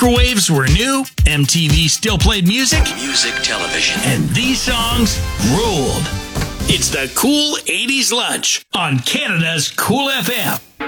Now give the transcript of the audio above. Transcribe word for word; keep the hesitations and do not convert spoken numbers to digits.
microwaves were new, M T V still played music, Music television. and these songs ruled. It's the Cool eighties Lunch on Canada's Cool F M.